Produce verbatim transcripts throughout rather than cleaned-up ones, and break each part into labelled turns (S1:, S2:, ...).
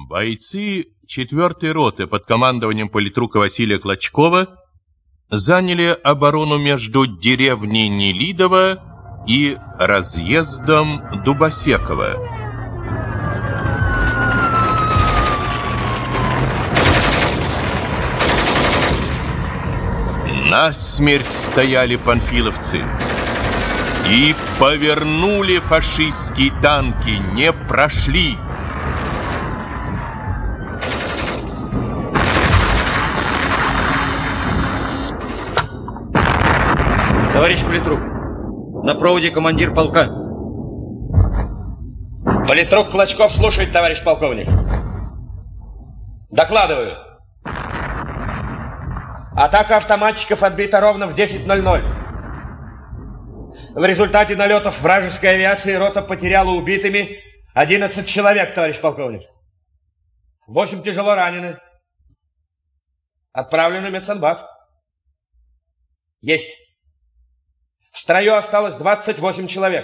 S1: Бойцы четвертой роты под командованием политрука Василия Клочкова заняли оборону между деревней Нелидово и разъездом Дубосекова. Насмерть стояли панфиловцы и повернули фашистские танки, не прошли.
S2: Товарищ политрук, на проводе командир полка. Политрук Клочков слушает, товарищ полковник. Докладываю. Атака автоматчиков отбита ровно в десять ноль ноль. В результате налетов вражеской авиации рота потеряла убитыми одиннадцать человек, товарищ полковник. восемь тяжело ранены. Отправлены в медсанбат. Есть. В строю осталось двадцать восемь человек.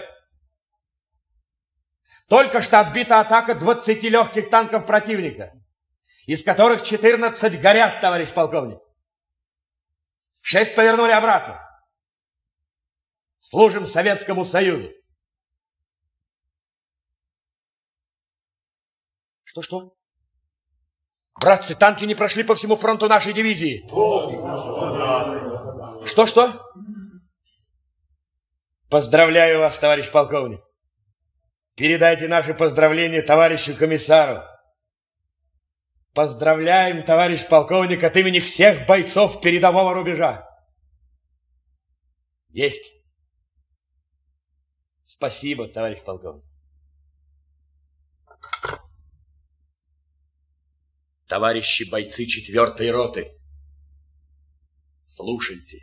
S2: Только что отбита атака двадцати легких танков противника, из которых четырнадцать горят, товарищ полковник. Шесть повернули обратно. Служим Советскому Союзу. Что-что? Братцы, танки не прошли по всему фронту нашей дивизии. Что-что? Поздравляю вас, товарищ полковник. Передайте наши поздравления товарищу комиссару. Поздравляем, товарищ полковник, от имени всех бойцов передового рубежа. Есть. Спасибо, товарищ полковник. Товарищи бойцы четвертой роты, слушайте.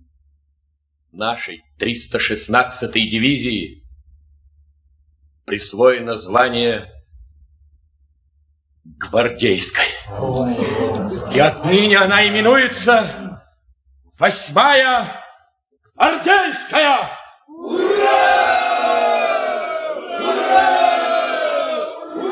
S2: Нашей триста шестнадцатой дивизии присвоено звание гвардейской. И отныне она именуется восьмая гвардейская. Ура! Ура!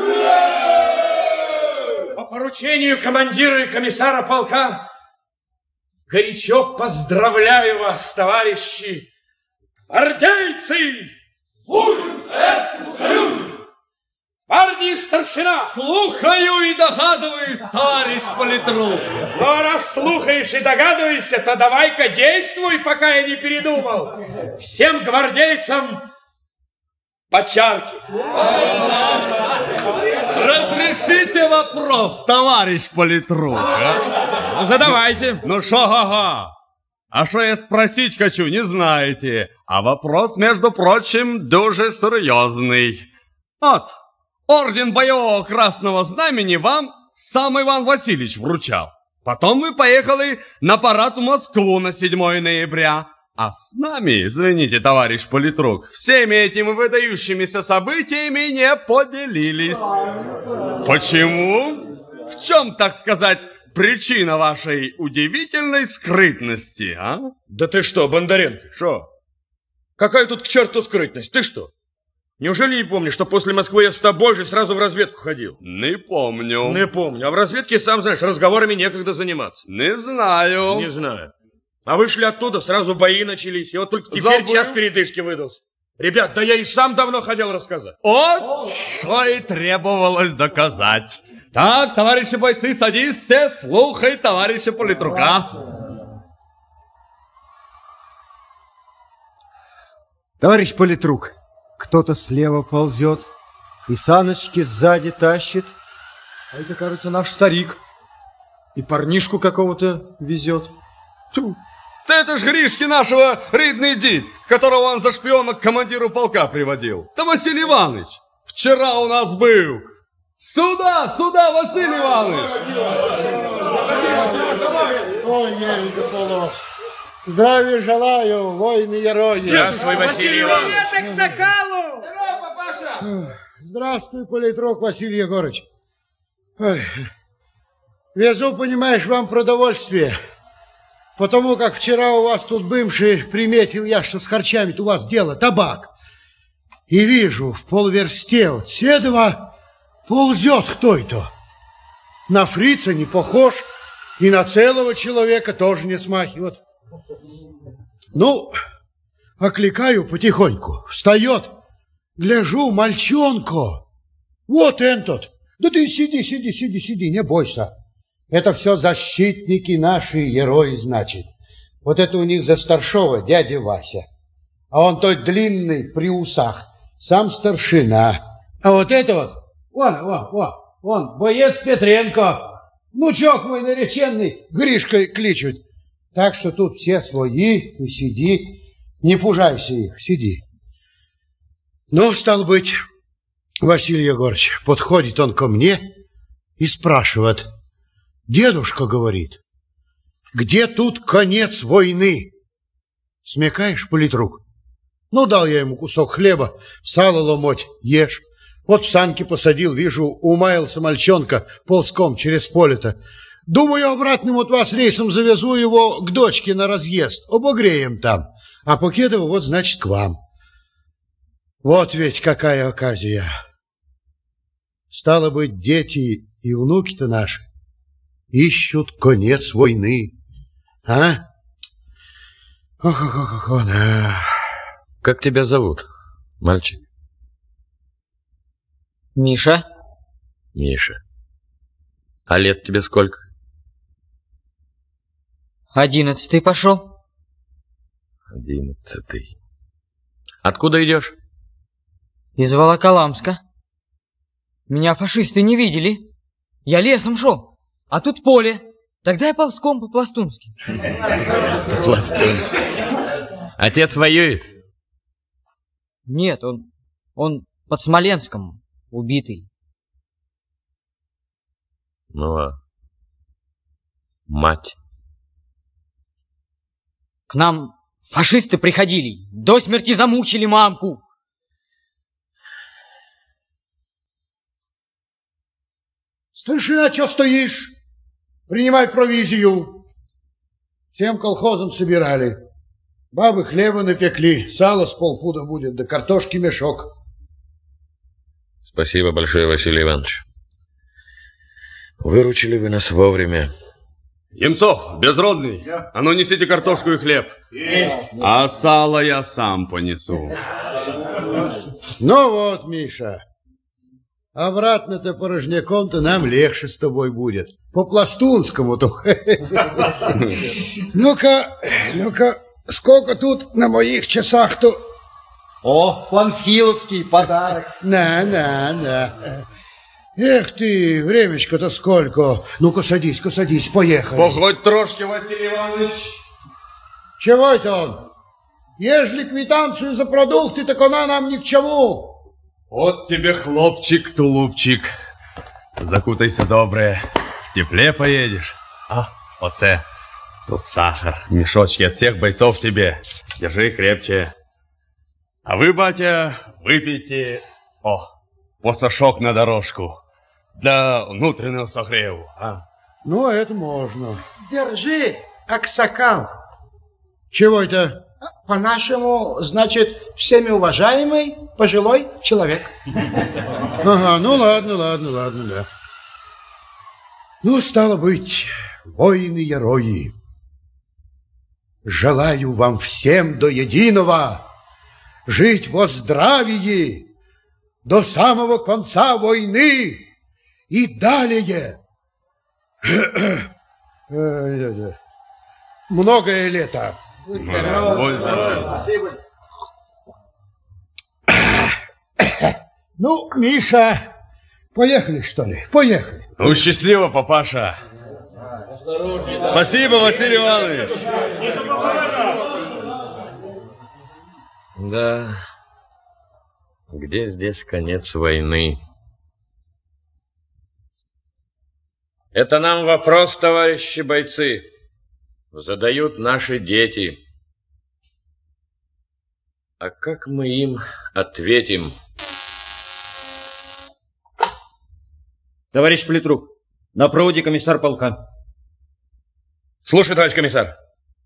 S2: Ура! По поручению командира и комиссара полка горячо поздравляю вас, товарищи гвардейцы! Служим Советскому Союзу! Гвардии старшина!
S3: Слухаю и догадываюсь, товарищ политрук.
S2: Ну, раз слухаешь и догадываешься, то давай-ка действуй, пока я не передумал. Всем гвардейцам по чарке.
S3: Разрешите вопрос, товарищ политрук? А?
S2: Ну, задавайте.
S3: Ну, шо, га-га? А що я спросить хочу, не знаете. А вопрос, между прочим, дуже серьезный. Вот, орден боевого красного знамени вам сам Иван Васильевич вручал. Потом вы поехали на парад в Москву на седьмое ноября. А с нами, извините, товарищ политрук, всеми этими выдающимися событиями не поделились. Почему? В чем, так сказать, причина вашей удивительной скрытности, а?
S2: Да ты что, Бондаренко?
S3: Что?
S2: Какая тут к черту скрытность? Ты что? Неужели не помнишь, что после Москвы я с тобой же сразу в разведку ходил?
S3: Не помню.
S2: Не помню. А в разведке, сам знаешь, разговорами некогда заниматься.
S3: Не знаю.
S2: Не знаю. А вышли оттуда, сразу бои начались. И вот только теперь
S3: Забыл.
S2: час передышки выдался. Ребят, да я и сам давно хотел рассказать.
S3: Вот что и требовалось доказать. Так, товарищи бойцы, садись все, слухай товарища политрука.
S4: Товарищ политрук, кто-то слева ползет и саночки сзади тащит.
S5: А это, кажется, наш старик. И парнишку какого-то везет.
S3: Тьфу. Да это ж Гришки нашего ридный дід, которого он за шпиона к командиру полка приводил. Да Василий Иванович, вчера у нас был. Сюда, сюда, Василий Иванович!
S6: Ой, Еренька Полос, здравия желаю, воины герои.
S2: Здравствуй, Василий Иванович.
S7: Привет к Сокалу!
S6: Здорово, папаша! Здравствуй, политрук Василий Егорыч. Ой. Везу, понимаешь, вам продовольствие. Потому как вчера у вас тут бывший приметил я, что с харчами-то у вас дело, табак. И вижу, в полверсте от Седова ползет кто-то. На фрица не похож, и на целого человека тоже не смахивает. Ну, окликаю потихоньку. Встает. Гляжу, мальчонка. Вот этот. Да ты сиди, сиди, сиди, сиди, не бойся. Это все защитники наши, герои, значит. Вот это у них за старшего дядя Вася. А он тот длинный, при усах. Сам старшина. А вот это вот, вон, вон, вон, вон, боец Петренко. Внучок мой нареченный, Гришкой кличут. Так что тут все свои, ты сиди, не пужайся их, сиди. Ну, стал быть, Василий Егорович, подходит он ко мне и спрашивает. Дедушка, говорит, где тут конец войны? Смекаешь, политрук? Ну, дал я ему кусок хлеба, сало ломоть, ешь. Вот в санки посадил, вижу, умаялся мальчонка ползком через поле-то. Думаю, обратным от вас рейсом завезу его к дочке на разъезд, обогреем там. А Покедова вот, значит, к вам. Вот ведь какая оказия. Стало быть, дети и внуки-то наши ищут конец войны. А? Ох-ох-ох, да.
S7: Как тебя зовут, мальчик?
S8: Миша.
S7: Миша. А лет тебе сколько?
S8: Одиннадцатый пошел.
S7: Одиннадцатый. Откуда идешь?
S8: Из Волоколамска. Меня фашисты не видели. Я лесом шел, а тут поле. Тогда я ползком по-пластунски.
S7: По-пластунски. Отец воюет?
S8: Нет, он, он под Смоленском убитый.
S7: Ну, а мать?
S8: К нам фашисты приходили, до смерти замучили мамку.
S6: Старшина, что стоишь? Принимай провизию. Всем колхозам собирали. Бабы хлеба напекли, сало с полпуда будет, да картошки мешок.
S7: Спасибо большое, Василий Иванович. Выручили вы нас вовремя.
S3: Емцов, безродный, а ну несите картошку и хлеб. Есть. А сало я сам понесу.
S6: Ну вот, Миша, обратно-то порожняком-то нам легче с тобой будет. По-пластунскому-то. Ну-ка, ну-ка, сколько тут на моих часах-то?
S4: О, панфиловский подарок.
S6: На, на, на. Эх ты, времечко-то сколько. Ну-ка, садись-ка, садись, поехали.
S3: Погодь трошки, Василий Иванович.
S6: Чего это он? Ежели квитанцию за продукты, так она нам ни к чему.
S3: Вот тебе хлопчик-тулупчик. Закутайся добре. В тепле поедешь. А, оце. Тут сахар. Мешочки от всех бойцов тебе. Держи крепче. А вы, батя, выпейте, о, посошок на дорожку. Для внутреннего согрева, а?
S6: Ну, это можно.
S9: Держи, аксакал.
S6: Чего это?
S9: По-нашему, значит, всеми уважаемый пожилой человек.
S6: Ага, ну ладно, ладно, ладно, да. Ну, стало быть, воины-герои, желаю вам всем до единого жить во здравии до самого конца войны и далее. Многое лето.
S3: Будь здоров. Будь здоров.
S9: Спасибо.
S6: Ну, Миша, поехали, что ли? Поехали.
S3: Ну, счастливо, папаша. Спасибо, Василий Иванович.
S7: Да, где здесь конец войны? Это нам вопрос, товарищи бойцы, задают наши дети. А как мы им ответим?
S2: Товарищ Политрук, на проводе комиссар полка.
S7: Слушай, товарищ комиссар.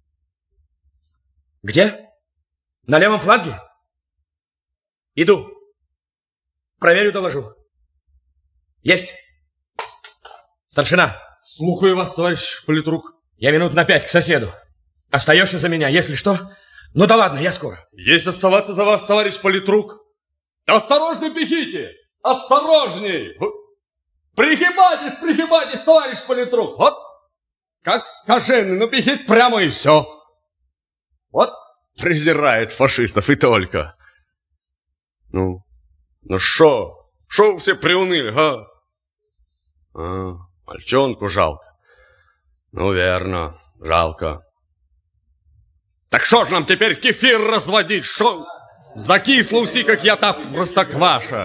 S7: Где? На левом фланге? Иду. Проверю, доложу. Есть.
S2: Старшина.
S3: Слухаю вас, товарищ политрук.
S2: Я минут на пять к соседу. Остаешься за меня, если что? Ну да ладно, я скоро.
S3: Есть оставаться за вас, товарищ политрук. Осторожней бегите! Осторожней! Пригибайтесь, пригибайтесь, товарищ политрук! Вот, как скаженый, ну бегит прямо и все. Вот презирает фашистов и только. Ну, ну шо? Шо вы все приуныли, а? А, мальчонку жалко. Ну, верно, жалко. Так что ж нам теперь кефир разводить? Шо? Закисло усі, как я та простокваша.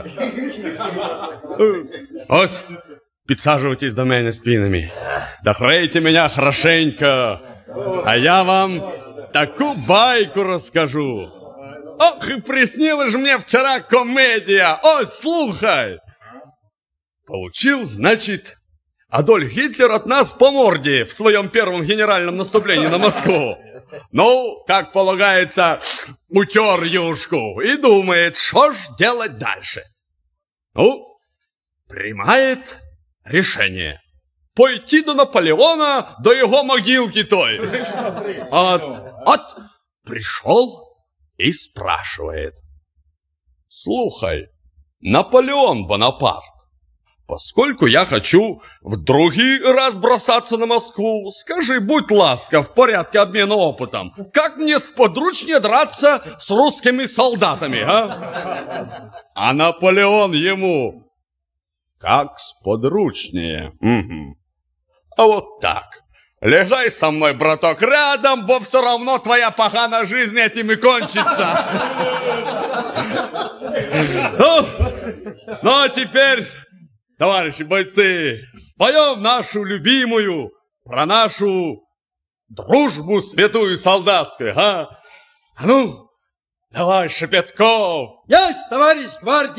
S3: Ось, підсаживайтесь до мене спинами. Дохрейте меня хорошенько. А я вам такую байку расскажу. Ох, и приснилась же мне вчера комедия. Ой, слухай. Получил, значит, Адольф Гитлер от нас по морде в своем первом генеральном наступлении на Москву. Ну, как полагается, утер юшку и думает, что ж делать дальше. Ну, принимает решение. Пойти до Наполеона, до его могилки той. Вот, вот, пришел и спрашивает. Слухай, Наполеон Бонапарт, поскольку я хочу в другий раз бросаться на Москву, скажи, будь ласков, в порядке обмена опытом, как мне сподручнее драться с русскими солдатами, а? А Наполеон ему, как сподручнее. Угу. А вот так. Легай со мной, браток, рядом, бо все равно твоя поганая жизнь этим и кончится. Ну, ну, а теперь... Товарищи бойцы, споем нашу любимую про нашу дружбу святую солдатскую, а? А ну, давай, Шепетков!
S4: Есть, товарищ гвардии!